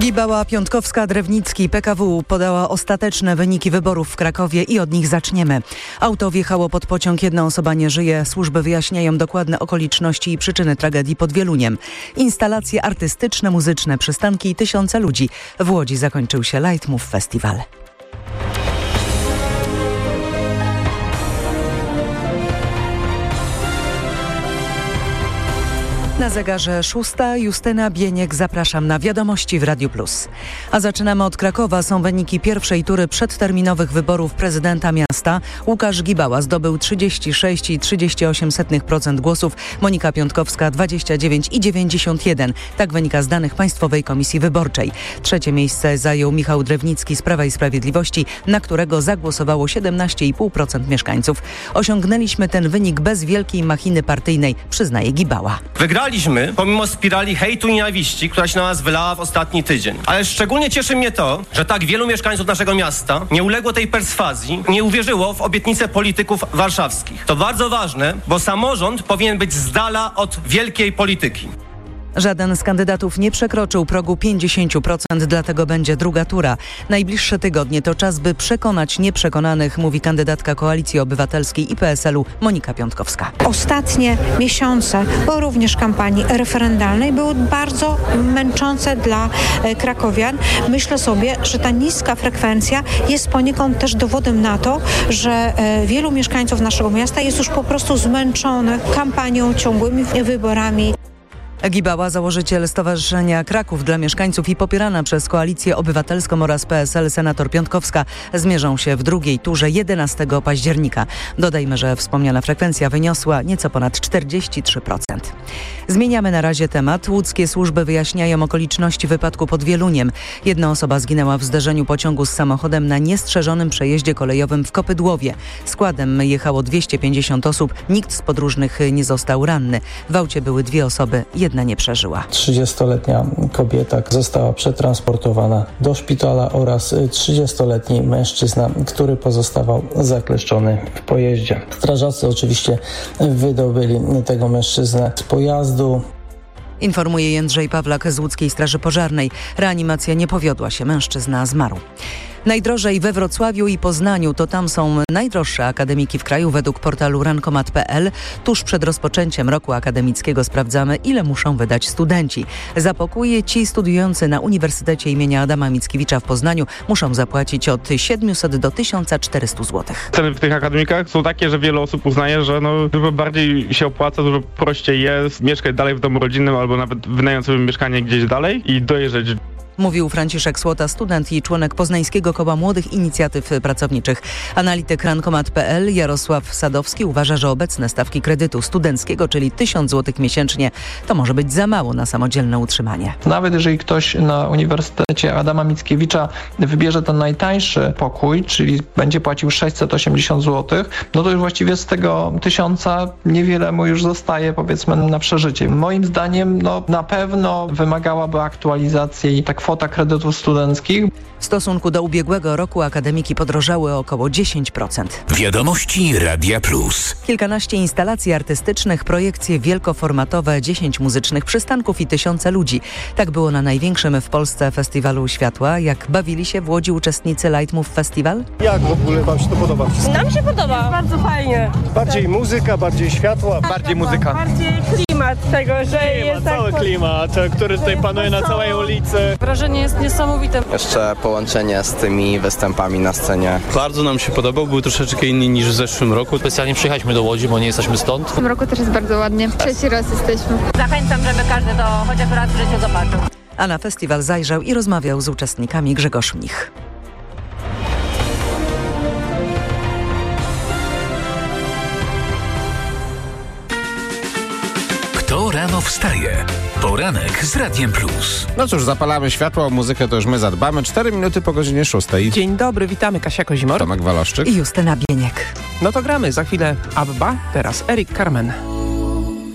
Gibała, Piątkowska, Drewnicki, PKW podała ostateczne wyniki wyborów w Krakowie i od nich zaczniemy. Auto wjechało pod pociąg, jedna osoba nie żyje. Służby wyjaśniają dokładne okoliczności i przyczyny tragedii pod Wieluniem. Instalacje artystyczne, muzyczne, przystanki i tysiące ludzi. W Łodzi zakończył się Lightmove Festival. Na zegarze 6. Justyna Bieniek, zapraszam na wiadomości w Radiu Plus. A zaczynamy od Krakowa. Są wyniki pierwszej tury przedterminowych wyborów prezydenta miasta. Łukasz Gibała zdobył 36,38% głosów, Monika Piątkowska 29,91%. Tak wynika z danych Państwowej Komisji Wyborczej. Trzecie miejsce zajął Michał Drewnicki z Prawa i Sprawiedliwości, na którego zagłosowało 17,5% mieszkańców. Osiągnęliśmy ten wynik bez wielkiej machiny partyjnej, przyznaje Gibała. Wygraliśmy pomimo spirali hejtu i nienawiści, która się na nas wylała w ostatni tydzień. Ale szczególnie cieszy mnie to, że tak wielu mieszkańców naszego miasta nie uległo tej perswazji, nie uwierzyło w obietnice polityków warszawskich. To bardzo ważne, bo samorząd powinien być z dala od wielkiej polityki. Żaden z kandydatów nie przekroczył progu 50%, dlatego będzie druga tura. Najbliższe tygodnie to czas, by przekonać nieprzekonanych, mówi kandydatka Koalicji Obywatelskiej i PSL-u Monika Piątkowska. Ostatnie miesiące, bo również kampanii referendalnej, były bardzo męczące dla krakowian. Myślę sobie, że ta niska frekwencja jest poniekąd też dowodem na to, że wielu mieszkańców naszego miasta jest już po prostu zmęczonych kampanią, ciągłymi wyborami. Gibała, założyciel Stowarzyszenia Kraków dla Mieszkańców i popierana przez Koalicję Obywatelską oraz PSL senator Piątkowska zmierzą się w drugiej turze 11 października. Dodajmy, że wspomniana frekwencja wyniosła nieco ponad 43%. Zmieniamy na razie temat. Łódzkie służby wyjaśniają okoliczności wypadku pod Wieluniem. Jedna osoba zginęła w zderzeniu pociągu z samochodem na niestrzeżonym przejeździe kolejowym w Kopydłowie. Składem jechało 250 osób. Nikt z podróżnych nie został ranny. W aucie były dwie osoby, jedna nie przeżyła. 30-letnia kobieta została przetransportowana do szpitala oraz 30-letni mężczyzna, który pozostawał zakleszczony w pojeździe. Strażacy oczywiście wydobyli tego mężczyznę z pojazdu. Informuje Jędrzej Pawlak z Łódzkiej Straży Pożarnej. Reanimacja nie powiodła się, mężczyzna zmarł. Najdrożej we Wrocławiu i Poznaniu, to tam są najdroższe akademiki w kraju według portalu rankomat.pl. Tuż przed rozpoczęciem roku akademickiego sprawdzamy, ile muszą wydać studenci. Za pokój ci studiujący na Uniwersytecie imienia Adama Mickiewicza w Poznaniu muszą zapłacić od 700 do 1400 zł. Ceny w tych akademikach są takie, że wiele osób uznaje, że dużo bardziej się opłaca, dużo prościej jest mieszkać dalej w domu rodzinnym albo nawet wynająć sobie mieszkanie gdzieś dalej i dojeżdżać. Mówił Franciszek Słota, student i członek Poznańskiego Koła Młodych Inicjatyw Pracowniczych. Analityk rankomat.pl Jarosław Sadowski uważa, że obecne stawki kredytu studenckiego, czyli 1000 zł miesięcznie, to może być za mało na samodzielne utrzymanie. Nawet jeżeli ktoś na Uniwersytecie Adama Mickiewicza wybierze ten najtańszy pokój, czyli będzie płacił 680 zł, no to już właściwie z tego 1000 niewiele mu już zostaje, powiedzmy, na przeżycie. Moim zdaniem na pewno wymagałaby aktualizacji i tak kwota kredytów studenckich. W stosunku do ubiegłego roku akademiki podrożały o około 10%. Wiadomości Radia Plus. Kilkanaście instalacji artystycznych, projekcje wielkoformatowe, 10 muzycznych przystanków i tysiące ludzi. Tak było na największym w Polsce Festiwalu Światła. Jak bawili się w Łodzi uczestnicy Lightmove Festival? Jak w ogóle wam się to podoba? Nam się podoba. Jest bardzo fajnie. Bardziej muzyka, bardziej światła? Bardziej muzyka. Bardziej klimat tego, że jest cały klimat, który tutaj panuje na całej ulicy. Wrażenie jest niesamowite. Jeszcze połączenie z tymi występami na scenie. Bardzo nam się podobał, był troszeczkę inny niż w zeszłym roku. Specjalnie przyjechaliśmy do Łodzi, bo nie jesteśmy stąd. W tym roku też jest bardzo ładnie. Trzeci raz jesteśmy. Zachęcam, żeby każdy to chociaż raz w życiu zobaczył. A na festiwal zajrzał i rozmawiał z uczestnikami Grzegorz Mnich. Kto rano wstaje? Poranek z Radiem Plus. No cóż, zapalamy światło, o muzykę to już my zadbamy. 4 minuty po godzinie 6. Dzień dobry, witamy. Kasia Kozimor. Tomek Waloszczyk. I Justyna Bieniek. No to gramy. Za chwilę Abba, teraz Eric Carmen.